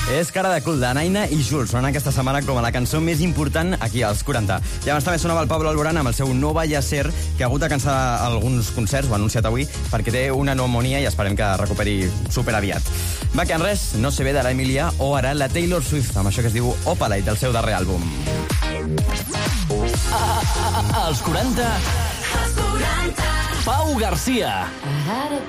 És Cara de cul de Naina i Jules. Sonen aquesta setmana com a la cançó més important aquí als 40. I abans també sonava el Pablo Alborán amb el seu No Vaya a Ser, que ha hagut de cancel·lar alguns concerts, ho ha anunciat avui, perquè té una pneumonia i esperem que recuperi superaviat. Va, que en res, No se ve de l'Emilia o ara la Taylor Swift, amb això que es diu Opalite, del seu darrer àlbum. Als 40... Pau Garcia. I had a